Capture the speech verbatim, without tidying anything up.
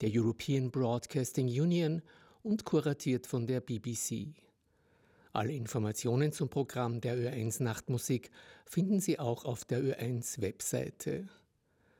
der European Broadcasting Union und kuratiert von der B B C. Alle Informationen zum Programm der Ö eins Nachtmusik finden Sie auch auf der Ö eins Webseite.